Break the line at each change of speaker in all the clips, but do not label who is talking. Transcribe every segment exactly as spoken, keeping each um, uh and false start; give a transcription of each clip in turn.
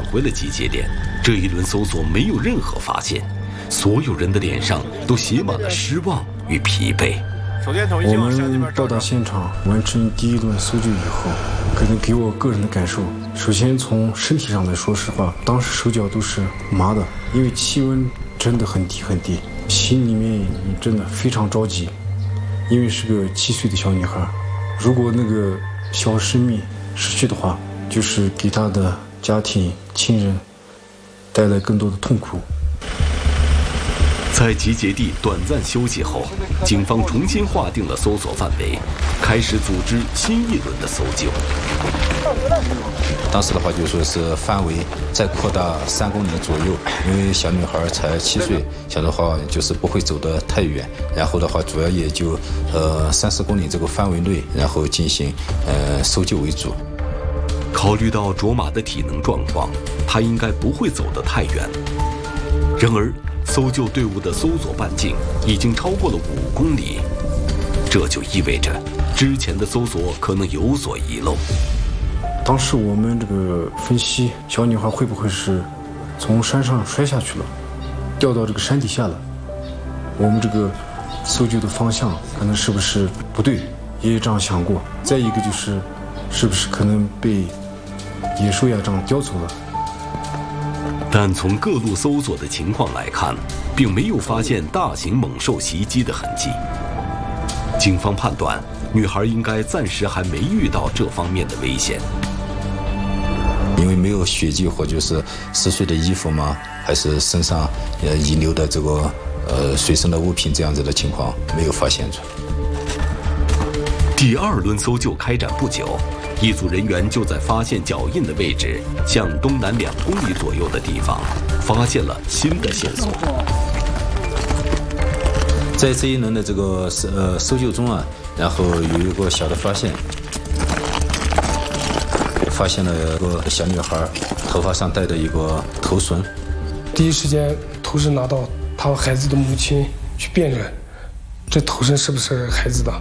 回了集结点，这一轮搜索没有任何发现，所有人的脸上都写满了失望与疲惫。
我们到达现场完成第一轮搜救以后，可能给我个人的感受，首先从身体上来说实话，当时手脚都是麻的，因为气温真的很低很低，心里面真的非常着急，因为是个七岁的小女孩，如果那个小生命失去的话，就是给她的家庭亲人带来更多的痛苦。
在集结地短暂休息后，警方重新划定了搜索范围，开始组织新一轮的搜救。
当时的话就说是范围再扩大三公里左右，因为小女孩才七岁，想的话就是不会走得太远，然后的话主要也就呃三四公里这个范围内，然后进行呃搜救为主。
考虑到卓玛的体能状况，她应该不会走得太远。然而搜救队伍的搜索半径已经超过了五公里，这就意味着之前的搜索可能有所遗漏。
当时我们这个分析，小女孩会不会是从山上摔下去了，掉到这个山底下了？我们这个搜救的方向可能是不是不对，也有这样想过。再一个就是，是不是可能被野兽呀这样叼走了？
但从各路搜索的情况来看，并没有发现大型猛兽袭击的痕迹。警方判断，女孩应该暂时还没遇到这方面的危险。
因为没有血迹或者是撕碎的衣服吗？还是身上呃遗留的这个呃随身的物品这样子的情况没有发现出。
第二轮搜救开展不久，一组人员就在发现脚印的位置向东南两公里左右的地方，发现了新的线索。
在这一轮的这个呃搜救中啊，然后有一个小的发现，发现了一个小女孩头发上戴的一个头绳。
第一时间头绳拿到她孩子的母亲去辨认，这头绳是不是孩子的？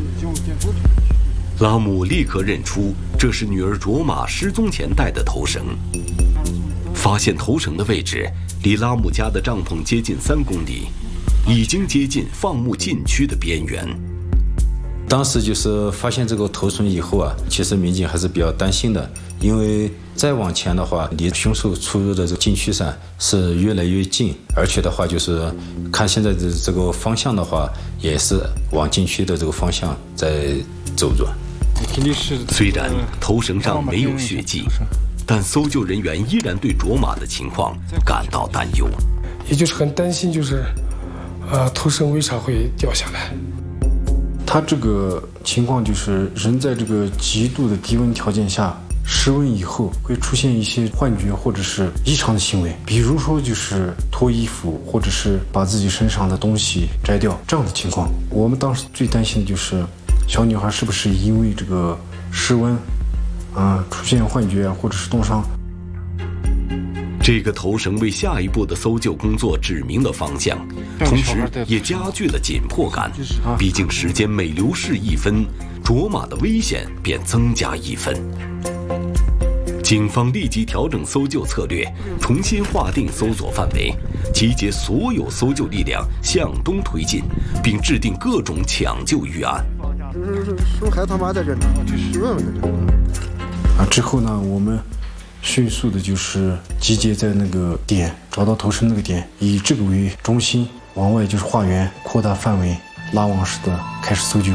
拉姆立刻认出这是女儿卓玛失踪前戴的头绳。发现头绳的位置离拉姆家的帐篷接近三公里，已经接近放牧禁区的边缘。
当时就是发现这个头绳以后啊，其实民警还是比较担心的，因为再往前的话，离凶手出入的这个禁区上是越来越近，而且的话就是看现在的这个方向的话，也是往禁区的这个方向在走着。
虽然头绳上没有血迹，但搜救人员依然对卓玛的情况感到担忧，
也就是很担心，就是呃头绳为啥会掉下来。
他这个情况就是人在这个极度的低温条件下，失温以后会出现一些幻觉或者是异常的行为，比如说就是脱衣服，或者是把自己身上的东西摘掉这样的情况。我们当时最担心的就是小女孩是不是因为这个失温啊、呃、出现幻觉或者是冻伤。
这个头绳为下一步的搜救工作指明了方向，同时也加剧了紧迫感。毕竟时间每流逝一分，卓玛的危险便增加一分。警方立即调整搜救策略，重新划定搜索范围，集结所有搜救力量向东推进，并制定各种抢救预案。
说孩子他妈在这呢，去问问在这。啊，之后呢，我们迅速的就是集结在那个点，找到头绳那个点，以这个为中心，往外就是画圆，扩大范围，拉网式的开始搜救。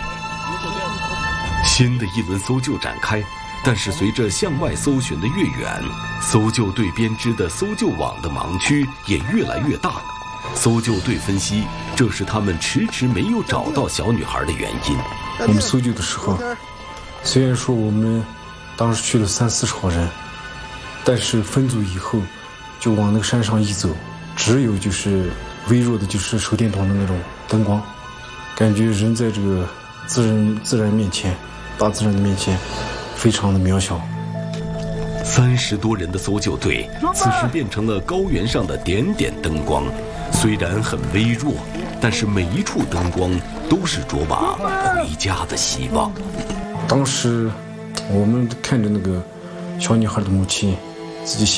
新的一轮搜救展开，但是随着向外搜寻的越远，搜救队编织的搜救网的盲区也越来越大。搜救队分析，这是他们迟迟没有找到小女孩的原因。
我们搜救的时候，虽然说我们当时去了三四十号人，但是分组以后就往那个山上一走，只有就是微弱的就是手电筒的那种灯光，感觉人在这个自然自然面前，大自然的面前非常的渺小。
三十多人的搜救队此时变成了高原上的点点灯光，虽然很微弱，但是每一处灯光都是卓玛回家的希望。
当时我们看着那个小女孩的母亲，自己心